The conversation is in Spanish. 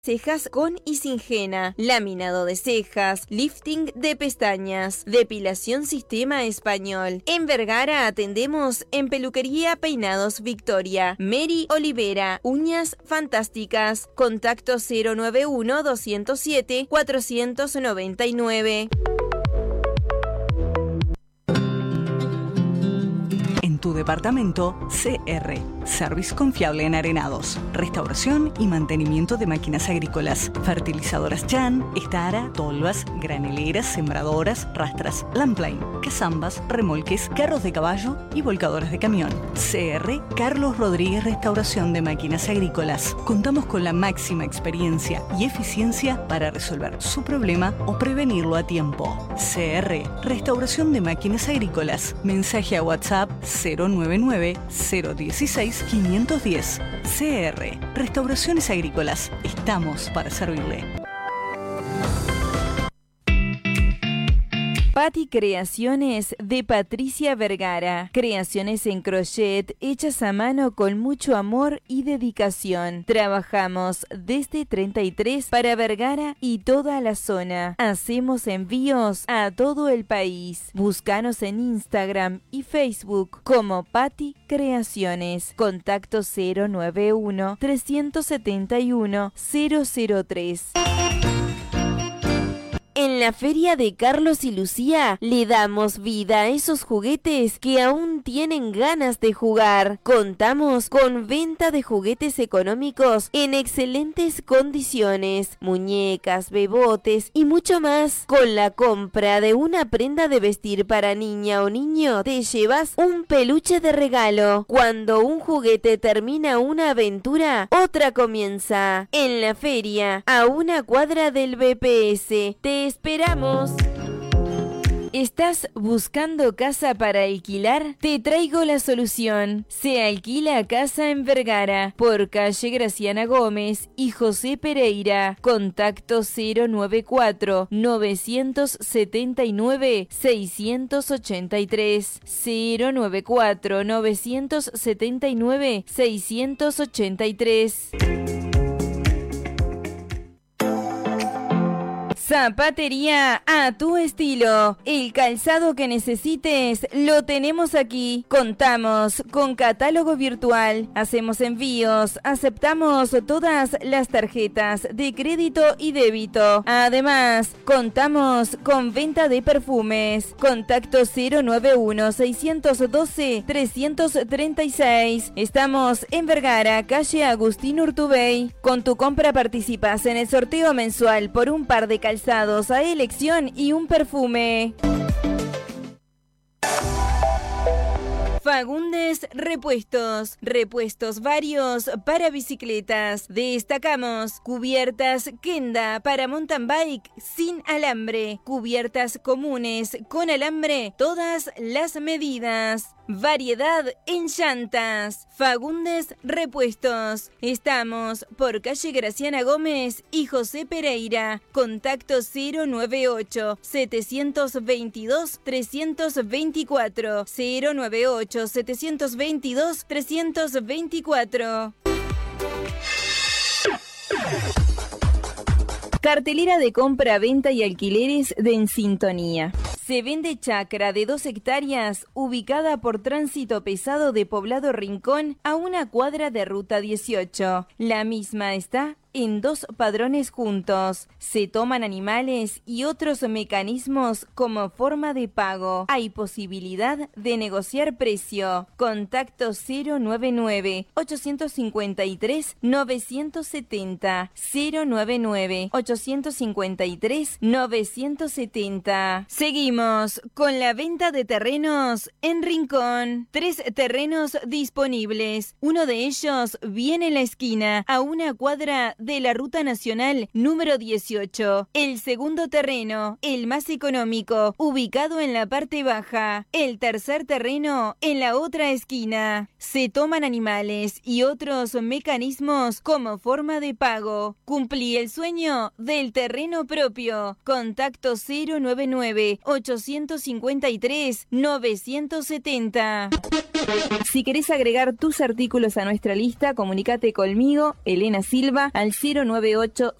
Cejas con y sin henna, laminado de cejas, lifting de pestañas, depilación sistema español. En Vergara atendemos en Peluquería Peinados Victoria. Mary Olivera, uñas fantásticas. Contacto 091-207-499. Tu departamento, CR, Service Confiable en Arenados, restauración y mantenimiento de máquinas agrícolas, fertilizadoras Chan, Estara, tolvas, graneleras, sembradoras, rastras, Lampline, cazambas, remolques, carros de caballo y volcadoras de camión. CR Carlos Rodríguez Restauración de Máquinas Agrícolas. Contamos con la máxima experiencia y eficiencia para resolver su problema o prevenirlo a tiempo. CR Restauración de Máquinas Agrícolas. Mensaje a WhatsApp 099-016-510. CR Restauraciones Agrícolas. Estamos para servirle. Patti Creaciones de Patricia Vergara. Creaciones en crochet hechas a mano con mucho amor y dedicación. Trabajamos desde 33 para Vergara y toda la zona. Hacemos envíos a todo el país. Búscanos en Instagram y Facebook como Patti Creaciones. Contacto 091-371-003. En la Feria de Carlos y Lucía le damos vida a esos juguetes que aún tienen ganas de jugar. Contamos con venta de juguetes económicos en excelentes condiciones, muñecas, bebotes y mucho más. Con la compra de una prenda de vestir para niña o niño, te llevas un peluche de regalo. Cuando un juguete termina una aventura, otra comienza. En la feria, a una cuadra del BPS, te esperamos. ¿Estás buscando casa para alquilar? Te traigo la solución. Se alquila casa en Vergara, por calle Graciana Gómez y José Pereira. Contacto 094-979-683. 094-979-683. Zapatería a tu estilo. El calzado que necesites lo tenemos aquí. Contamos con catálogo virtual. Hacemos envíos. Aceptamos todas las tarjetas de crédito y débito. Además, contamos con venta de perfumes. Contacto 091-612-336. Estamos en Vergara, calle Agustín Urtubey. Con tu compra participas en el sorteo mensual por un par de calzados a elección y un perfume. Fagundes Repuestos. Repuestos varios para bicicletas. Destacamos cubiertas Kenda para mountain bike sin alambre. Cubiertas comunes con alambre, todas las medidas. Variedad en llantas. Fagundes Repuestos. Estamos por calle Graciana Gómez y José Pereira. Contacto 098-722-324. 098-722-324. Cartelera de compra, venta y alquileres de En Sintonía. Se vende chacra de 2 hectáreas ubicada por tránsito pesado de Poblado Rincón a una cuadra de Ruta 18. La misma está en 2 padrones juntos. Se toman animales y otros mecanismos como forma de pago. Hay posibilidad de negociar precio. Contacto 099-853-970. 099-853-970. Seguimos con la venta de terrenos en Rincón. 3 terrenos disponibles. Uno de ellos viene en la esquina, a una cuadra de la Ruta Nacional número 18. El segundo terreno, el más económico, ubicado en la parte baja. El tercer terreno en la otra esquina. Se toman animales y otros mecanismos como forma de pago. Cumplí el sueño del terreno propio. Contacto 099-853-970. Si querés agregar tus artículos a nuestra lista, comunícate conmigo, Elena Silva, al al 098